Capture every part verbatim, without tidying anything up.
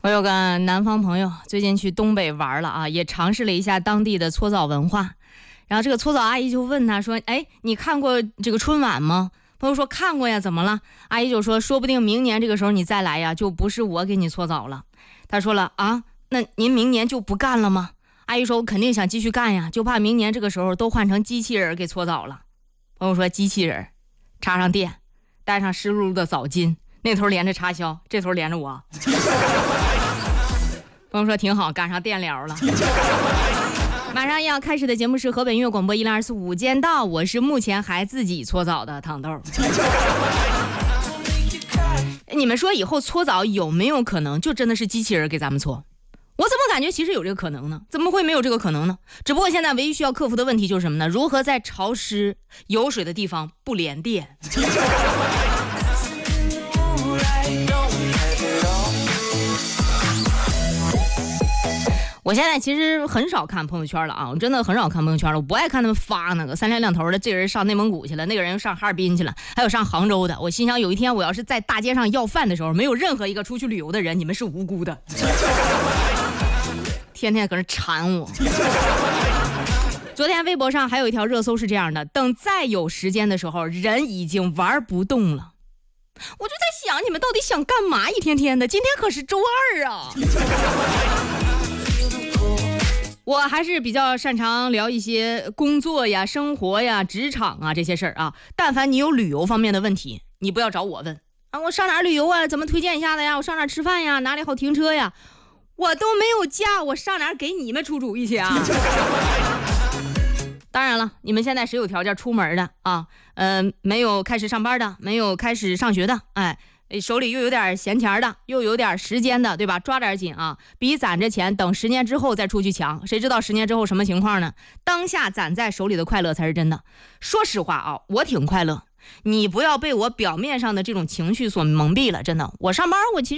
我有个南方朋友最近去东北玩了啊，也尝试了一下当地的搓澡文化。然后这个搓澡阿姨就问他说：哎，你看过这个春晚吗？朋友说看过呀，怎么了？阿姨就说说不定明年这个时候你再来呀，就不是我给你搓澡了。他说了啊，那您明年就不干了吗？阿姨说我肯定想继续干呀，就怕明年这个时候都换成机器人给搓澡了。朋友说机器人插上电，带上湿漉漉的澡巾，那头连着插销，这头连着我。朋友说挺好，赶上电疗了。马上要开始的节目是河北音乐广播一零二四午间到，我是目前还自己搓澡的糖豆。你们说以后搓澡有没有可能就真的是机器人给咱们搓？我怎么感觉其实有这个可能呢？怎么会没有这个可能呢？只不过现在唯一需要克服的问题就是什么呢？如何在潮湿有水的地方不连电。我现在其实很少看朋友圈了啊，我真的很少看朋友圈了。我不爱看他们发那个三天两头的，这个人上内蒙古去了，那个人又上哈尔滨去了，还有上杭州的。我心想有一天我要是在大街上要饭的时候，没有任何一个出去旅游的人，你们是无辜的。天天搁那馋我。昨天微博上还有一条热搜是这样的：等再有时间的时候，人已经玩不动了。我就在想，你们到底想干嘛？一天天的，今天可是周二啊。我还是比较擅长聊一些工作呀、生活呀、职场啊这些事儿啊。但凡你有旅游方面的问题，你不要找我问啊。我上哪儿旅游啊？怎么推荐一下的呀？我上哪儿吃饭呀？哪里好停车呀？我都没有假，我上哪儿给你们出主意去啊？当然了，你们现在谁有条件出门的啊？嗯、呃，没有开始上班的，没有开始上学的，哎。手里又有点闲钱的，又有点时间的，对吧？抓点紧啊，比攒着钱等十年之后再出去强。谁知道十年之后什么情况呢？当下攒在手里的快乐才是真的。说实话啊，我挺快乐，你不要被我表面上的这种情绪所蒙蔽了。真的，我上班我其实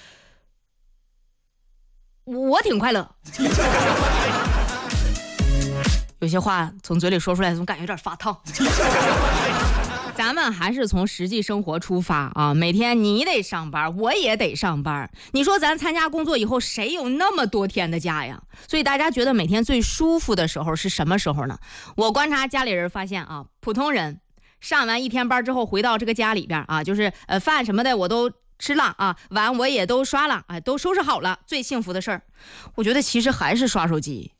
我挺快乐。有些话从嘴里说出来总感觉有点发烫。咱们还是从实际生活出发啊！每天你得上班，我也得上班。你说咱参加工作以后，谁有那么多天的假呀？所以大家觉得每天最舒服的时候是什么时候呢？我观察家里人发现啊，普通人上完一天班之后回到这个家里边啊，就是呃饭什么的我都吃了啊，碗我也都刷了，哎，都收拾好了。最幸福的事儿，我觉得其实还是刷手机。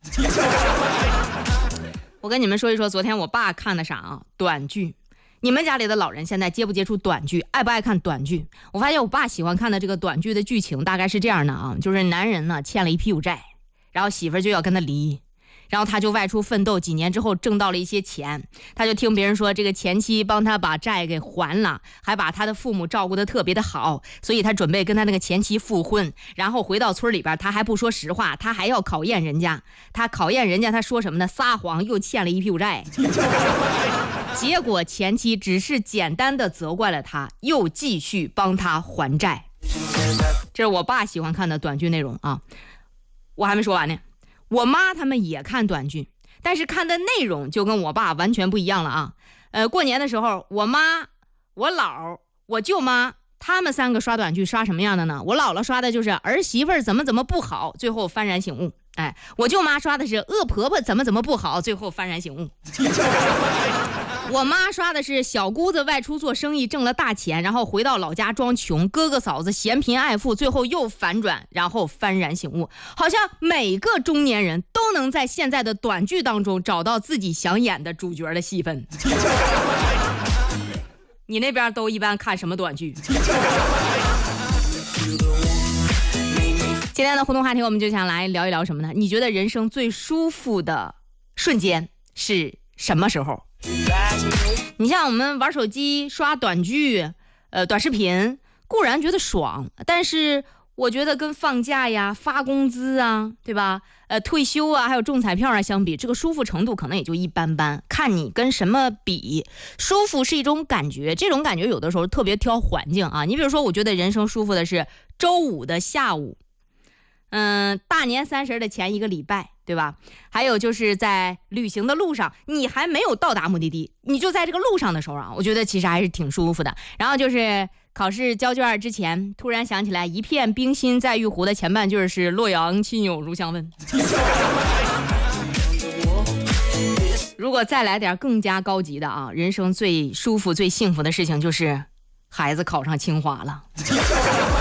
我跟你们说一说，昨天我爸看的啥啊？短剧。你们家里的老人现在接不接触短剧，爱不爱看短剧？我发现我爸喜欢看的这个短剧的剧情大概是这样的啊，就是男人呢欠了一屁股债，然后媳妇儿就要跟他离，然后他就外出奋斗，几年之后挣到了一些钱，他就听别人说这个前妻帮他把债给还了，还把他的父母照顾得特别的好，所以他准备跟他那个前妻复婚，然后回到村里边，他还不说实话，他还要考验人家，他考验人家，他说什么呢？撒谎，又欠了一屁股债。结果前妻只是简单的责怪了他，又继续帮他还债。这是我爸喜欢看的短剧内容啊。我还没说完呢，我妈他们也看短剧，但是看的内容就跟我爸完全不一样了啊。呃，过年的时候，我妈、我姥、我舅妈他们三个刷短剧，刷什么样的呢？我姥姥刷的就是儿媳妇儿怎么怎么不好，最后幡然醒悟。哎，我舅妈刷的是恶婆婆怎么怎么不好，最后幡然醒悟。我妈刷的是小姑子外出做生意挣了大钱，然后回到老家装穷，哥哥嫂子嫌贫爱富，最后又反转，然后幡然醒悟。好像每个中年人都能在现在的短剧当中找到自己想演的主角的戏份。你那边都一般看什么短剧？今天的互动话题我们就想来聊一聊什么呢？你觉得人生最舒服的瞬间是什么时候？你像我们玩手机刷短剧呃，短视频固然觉得爽，但是我觉得跟放假呀、发工资啊，对吧？呃，退休啊，还有中彩票啊相比，这个舒服程度可能也就一般般，看你跟什么比。舒服是一种感觉，这种感觉有的时候特别挑环境啊。你比如说，我觉得人生舒服的是周五的下午，嗯，大年三十的前一个礼拜，对吧？还有就是在旅行的路上，你还没有到达目的地，你就在这个路上的时候啊，我觉得其实还是挺舒服的。然后就是考试交卷之前，突然想起来一片冰心在玉壶的前半句是洛阳亲友如相问。如果再来点更加高级的啊，人生最舒服最幸福的事情就是孩子考上清华了。